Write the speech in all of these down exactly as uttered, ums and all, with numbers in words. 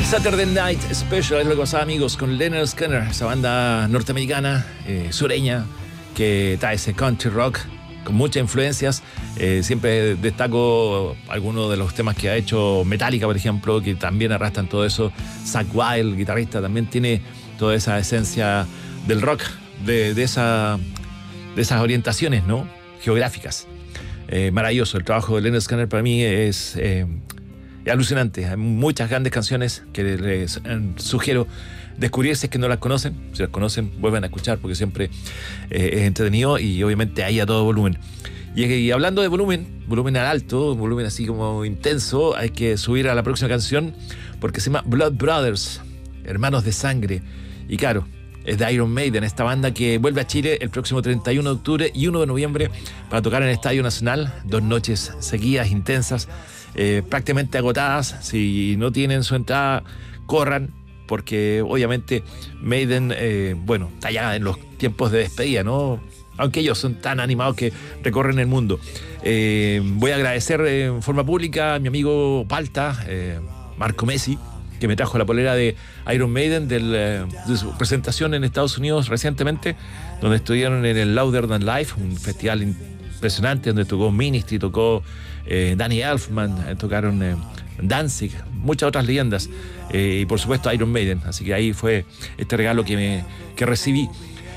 Saturday Night Special, es lo que pasaba, amigos, con Lynyrd Skynyrd, esa banda norteamericana, eh, sureña, que trae ese country rock con muchas influencias. Eh, siempre destaco algunos de los temas que ha hecho Metallica, por ejemplo, que también arrastran todo eso. Zakk Wylde, guitarrista, también tiene toda esa esencia del rock, de, de, esa, de esas orientaciones, ¿no?, geográficas. Eh, maravilloso, el trabajo de Lynyrd Skynyrd para mí es... Eh, Es alucinante, hay muchas grandes canciones que les eh, sugiero descubrir si es que no las conocen. Si las conocen, vuelven a escuchar porque siempre eh, es entretenido y obviamente ahí a todo volumen. Y, y hablando de volumen, volumen al alto, volumen así como intenso, hay que subir a la próxima canción porque se llama Blood Brothers, Hermanos de Sangre. Y claro, es de Iron Maiden, esta banda que vuelve a Chile el próximo treinta y uno de octubre y uno de noviembre para tocar en el Estadio Nacional, dos noches seguidas, intensas. Eh, prácticamente agotadas. Si no tienen su entrada, corran, porque obviamente Maiden, eh, bueno, está ya en los tiempos de despedida, ¿no? Aunque ellos son tan animados que recorren el mundo. Eh, voy a agradecer en forma pública a mi amigo Palta, eh, Marco Messi, que me trajo la polera de Iron Maiden del, eh, de su presentación en Estados Unidos recientemente, donde estuvieron en el Louder Than Life, un festival impresionante donde tocó Ministry, tocó eh, Danny Elfman, eh, tocaron eh, Danzig, muchas otras leyendas, eh, y por supuesto Iron Maiden. Así que ahí fue este regalo que, me, que recibí.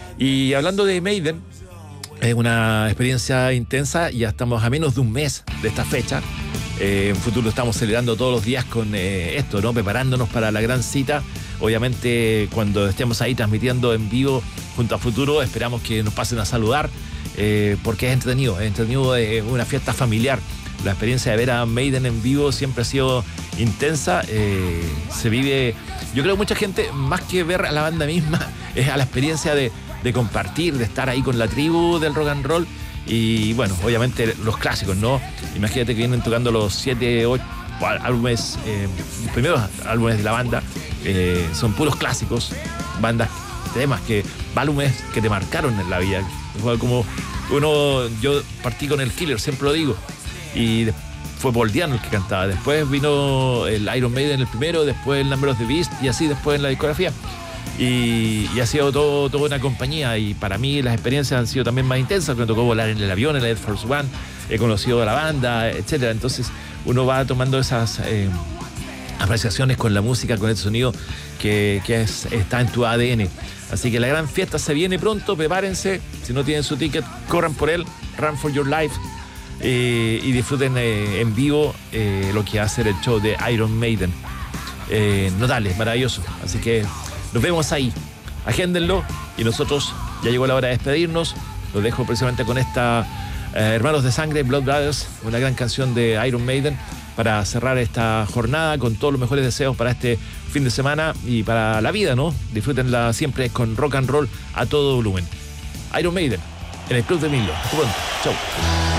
Y hablando de Maiden, es una experiencia intensa. Ya estamos a menos de un mes de esta fecha. Eh, en futuro estamos celebrando todos los días con eh, esto, ¿no?, preparándonos para la gran cita. Obviamente cuando estemos ahí transmitiendo en vivo junto a Futuro, esperamos que nos pasen a saludar, eh, porque es entretenido, es entretenido, es una fiesta familiar. La experiencia de ver a Maiden en vivo siempre ha sido intensa. Eh, se vive, yo creo que mucha gente, más que ver a la banda misma, es a la experiencia de, de compartir, de estar ahí con la tribu del rock and roll. Y bueno, obviamente los clásicos, ¿no? Imagínate que vienen tocando los siete, ocho álbumes, eh, los primeros álbumes de la banda, eh, son puros clásicos, bandas, temas, que, álbumes que te marcaron en la vida. Como uno, yo partí con el Killer, siempre lo digo, y fue Paul Diano el que cantaba. Después vino el Iron Maiden el primero, después el Number of the Beast, y así después en la discografía. Y, y ha sido todo, toda una compañía, y para mí las experiencias han sido también más intensas. Me tocó volar en el avión, en el Air Force One, he conocido a la banda, etcétera. Entonces uno va tomando esas eh, apreciaciones con la música, con ese sonido que, que es, está en tu A D N. Así que la gran fiesta se viene pronto, prepárense. Si no tienen su ticket, corran por él, Run for Your Life, eh, y disfruten eh, en vivo eh, lo que va a ser el show de Iron Maiden. Eh, notable, maravilloso. Así que nos vemos ahí, agéndenlo, y nosotros ya llegó la hora de despedirnos. Los dejo precisamente con esta eh, Hermanos de Sangre, Blood Brothers, una gran canción de Iron Maiden, para cerrar esta jornada con todos los mejores deseos para este fin de semana y para la vida, ¿no? Disfrútenla siempre con rock and roll a todo volumen. Iron Maiden, en el Club de Milo. Hasta pronto. Chau.